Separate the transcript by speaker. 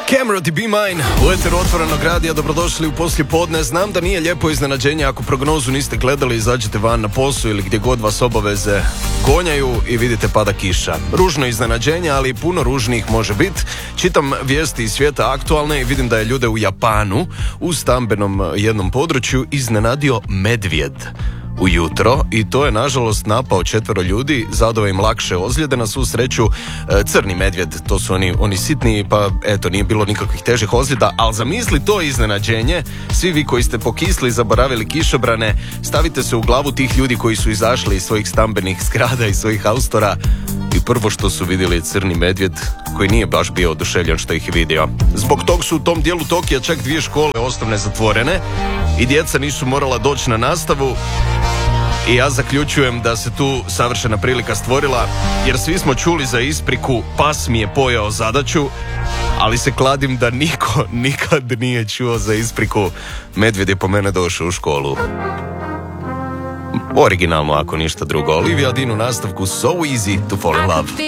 Speaker 1: Camera to be mine, u eteru Otvorenog radija, dobrodošli u poslijepodne. Znam da nije lijepo iznenađenje ako prognozu niste gledali, izađete van na posao ili gdje god vas obaveze gonjaju i vidite pada kiša. Ružno iznenađenje, ali puno ružnijih može biti. Čitam vijesti iz svijeta aktualne i vidim da je ljude u Japanu u stambenom jednom području iznenadio medvjed ujutro i to je nažalost napao 4 ljudi, zadao im lakše ozljede, na svu sreću crni medvjed, to su oni sitni, pa eto, nije bilo nikakvih težih ozljeda, ali zamisli to iznenađenje, svi vi koji ste pokisli, zaboravili kišobrane, stavite se u glavu tih ljudi koji su izašli iz svojih stambenih zgrada i svojih haustora i prvo što su vidjeli je crni medvjed koji nije baš bio oduševljen što ih je vidio. Zbog tog su u tom dijelu Tokija čak 2 škole osnovne zatvorene i djeca nisu morala doći na nastavu. I ja zaključujem da se tu savršena prilika stvorila, jer svi smo čuli za ispriku pas mi je pojeo zadaću, ali se kladim da niko nikad nije čuo za ispriku medvjed je po mene došao u školu. Originalno ako ništa drugo. Olivia Dean u nastavku So Easy to Fall in Love.